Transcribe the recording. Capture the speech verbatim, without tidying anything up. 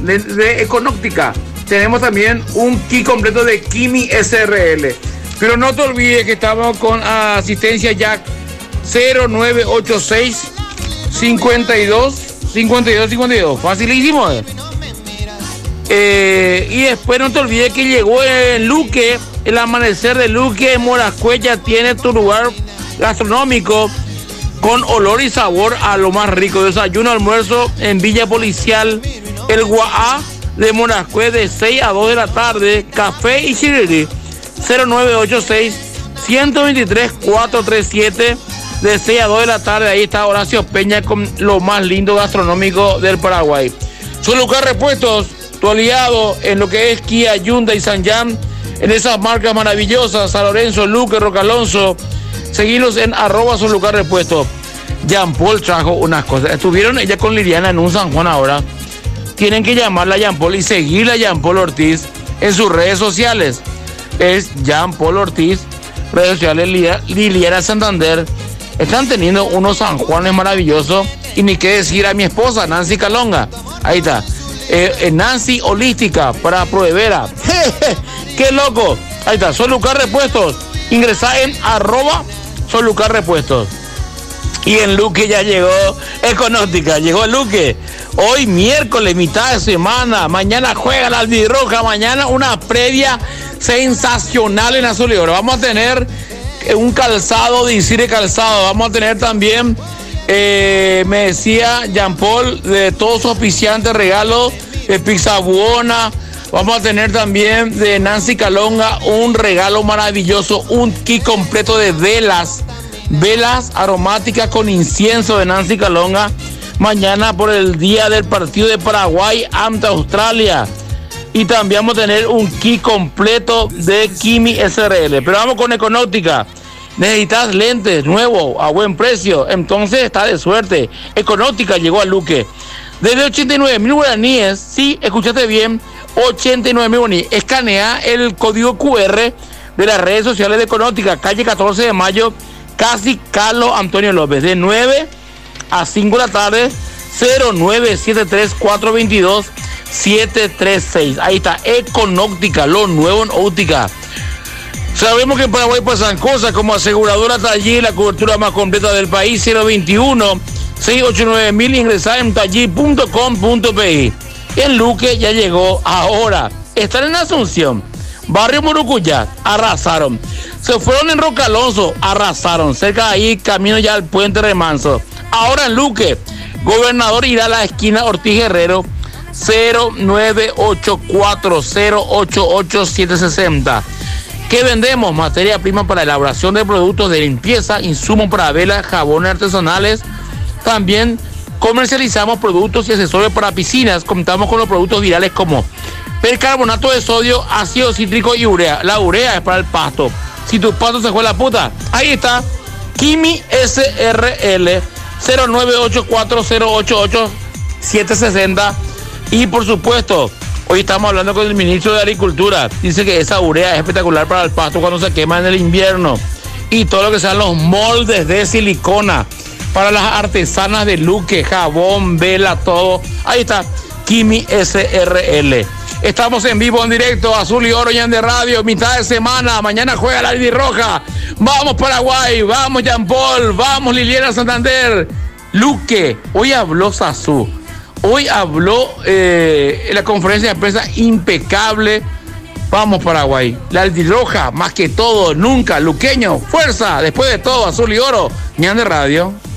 de, de Econóptica. Tenemos también un kit completo de Kimi S R L. Pero no te olvides que estamos con asistencia Jack cero nueve ocho seis, cincuenta y dos, cincuenta y dos, cincuenta y dos. Facilísimo. Eh. Eh, y después no te olvides que llegó el Luque, el amanecer de Luque en Morascuella tiene tu lugar gastronómico con olor y sabor a lo más rico. Desayuno, almuerzo en Villa Policial, el Guaá de Morascue de seis a dos de la tarde, café y chiriri. cero nueve ocho seis, uno dos tres, cuatro tres siete de seis a dos de la tarde. Ahí está Horacio Peña con lo más lindo gastronómico del Paraguay. Solucar Repuestos, tu aliado en lo que es Kia, Hyundai y Sanyam, en esas marcas maravillosas, San Lorenzo, Luque, Roca Alonso. Seguilos en arroba Solucar Repuestos. Jean Paul trajo unas cosas. Estuvieron ella con Liliana en un San Juan ahora. Tienen que llamarla a Jean Paul y seguirla a Jean Paul Ortiz en sus redes sociales. Es Jean Paul Ortiz, redes sociales Liliana Santander. Están teniendo unos San Juanes maravillosos. Y ni qué decir a mi esposa, Nancy Calonga. Ahí está. Eh, Nancy Holística para Pruebera. ¡Qué loco! Ahí está, Solucar Repuestos. Ingresá en arroba Solucar Repuestos. Y en Luque ya llegó Econóptica, llegó Luque. Hoy miércoles, mitad de semana. Mañana juega la albirroja. Mañana una previa sensacional en Azul y Oro. Vamos a tener un calzado de Isire Calzado. Vamos a tener también, eh, me decía Jean Paul, de todos sus oficiantes regalos de Pizza Buona. Vamos a tener también de Nancy Calonga un regalo maravilloso, un kit completo de velas, velas aromáticas con incienso de Nancy Calonga. Mañana por el día del partido de Paraguay ante Australia. Y también vamos a tener un kit completo de Kimi S R L. Pero vamos con Econóptica. Necesitas lentes nuevos a buen precio. Entonces está de suerte. Econóptica llegó a Luque. Desde ochenta y nueve mil guaraníes. Sí, escuchaste bien. ochenta y nueve mil guaraníes. Escanea el código cu erre de las redes sociales de Econóptica. Calle catorce de mayo. Casi Carlos Antonio López. De nueve a cinco de la tarde. cero nueve siete tres, cuatro dos dos, siete tres seis. Ahí está Econóptica, lo nuevo en óptica. Sabemos que en Paraguay pasan cosas como aseguradora Tallí, la cobertura más completa del país. Cero veintiuno, seiscientos ochenta y nueve mil. Ingresar en tallí punto com punto pe. En Luque ya llegó ahora. Están en Asunción, Barrio Murucuyá, arrasaron. Se fueron en Roca Alonso, arrasaron. Cerca de ahí, camino ya al puente Remanso. Ahora en Luque, Gobernador irá a la esquina Ortiz Guerrero, cero nueve ocho cuatro, cero ocho ocho, siete seis cero. ¿Qué vendemos? Materia prima para elaboración de productos de limpieza, insumos para velas, jabones artesanales. También comercializamos productos y accesorios para piscinas. Contamos con los productos virales como percarbonato de sodio, ácido cítrico y urea. La urea es para el pasto. Si tu pasto se fue a la puta, ahí está Kimi S R L, cero nueve ocho cuatro, cero ocho ocho, siete seis cero. Y por supuesto, hoy estamos hablando con el ministro de Agricultura. Dice que esa urea es espectacular para el pasto cuando se quema en el invierno. Y todo lo que sean los moldes de silicona para las artesanas de Luque, jabón, vela, todo. Ahí está Kimi S R L. Estamos en vivo, en directo, Azul y Oro, Yan de Radio, mitad de semana. Mañana juega la albirroja. Vamos Paraguay, vamos Jean Paul, vamos Liliana Santander. Luque, hoy habló Sazú. Hoy habló eh, en la conferencia de prensa impecable. Vamos Paraguay. La albirroja, más que todo, nunca. Luqueño, fuerza. Después de todo, Azul y Oro, Ñan de Radio.